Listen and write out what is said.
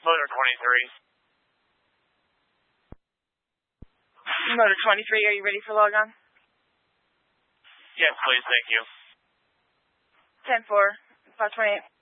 Motor 23. Motor 23, are you ready for log-on? Yes, please, thank you. 10-4, 528.